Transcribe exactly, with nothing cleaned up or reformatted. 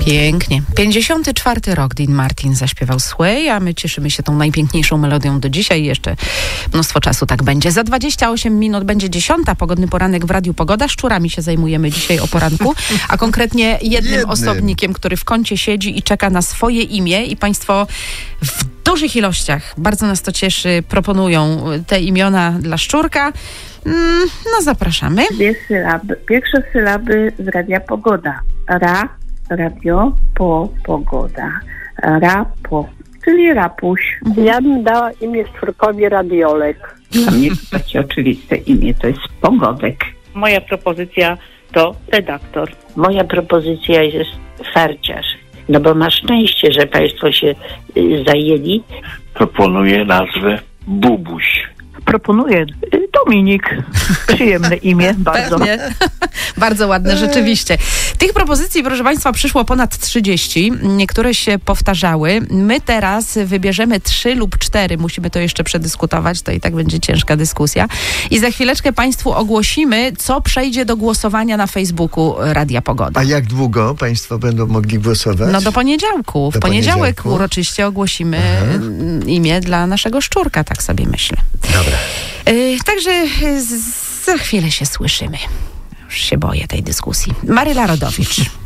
Pięknie. pięćdziesiąty czwarty rok Dean Martin zaśpiewał Sway, a my cieszymy się tą najpiękniejszą melodią do dzisiaj. Jeszcze mnóstwo czasu tak będzie. Za dwadzieścia osiem minut będzie dziesiąta. Pogodny poranek w Radiu Pogoda. Szczurami się zajmujemy dzisiaj o poranku, a konkretnie jednym, jednym osobnikiem, który w kącie siedzi i czeka na swoje imię i państwo w dużych ilościach, bardzo nas to cieszy, proponują te imiona dla szczurka. No zapraszamy. Dwie sylaby. Pierwsze sylaby z Radia Pogoda. Ra, radio, po, pogoda. Ra, po, czyli rapuś. Mhm. Ja bym dała imię szczurkowi Radiolek. Dla mnie to takie oczywiste imię, to jest Pogodek. Moja propozycja to redaktor. Moja propozycja jest farciarz. No bo ma szczęście, że państwo się y, zajęli. Proponuję nazwę Bubuś. Proponuję Dominik. Przyjemne imię, bardzo. Pewnie. Bardzo ładne, rzeczywiście. Tych propozycji, proszę Państwa, przyszło ponad trzydzieści. Niektóre się powtarzały. My teraz wybierzemy trzy lub cztery. Musimy to jeszcze przedyskutować. To i tak będzie ciężka dyskusja. I za chwileczkę Państwu ogłosimy, co przejdzie do głosowania na Facebooku Radia Pogoda. A jak długo Państwo będą mogli głosować? No do poniedziałku. W do poniedziałek poniedziałku? uroczyście ogłosimy Aha. imię dla naszego szczurka, tak sobie myślę. Dobra. Yy, także z, za chwilę się słyszymy. Już się boję tej dyskusji. Maryla Rodowicz.